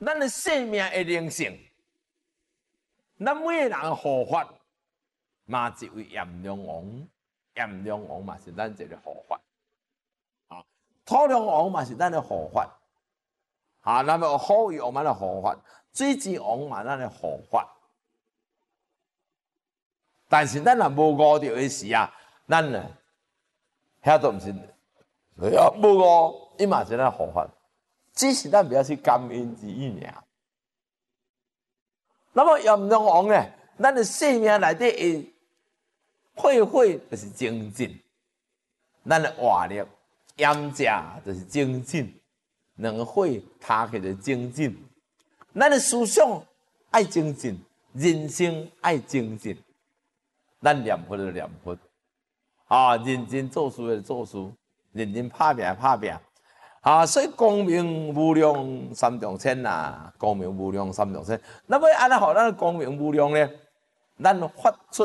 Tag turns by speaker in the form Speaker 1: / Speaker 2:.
Speaker 1: 咱的生命的灵性，咱每个人护法，嘛一位炎龙王，炎龙王嘛是咱一个护法，啊，土龙王嘛是咱的护法，啊，那么火鱼王嘛的护法，水之王嘛咱的护法。但是咱若无悟着的时啊，咱呢，遐都毋是，无悟，伊嘛是咱护法，只是咱不要去感恩之意尔。那么炎龙王呢，咱的生命内底的火就是精进，咱的活力炎者就是精进，两个火塔起就精进，咱的思想爱精进，人生爱精进。咱念佛就念佛，啊，认真做事就做事，认真拍拼拍拼，啊，所以光明无量三重天呐，光明无量三重天。那么安怎好咱光明无量呢？咱发出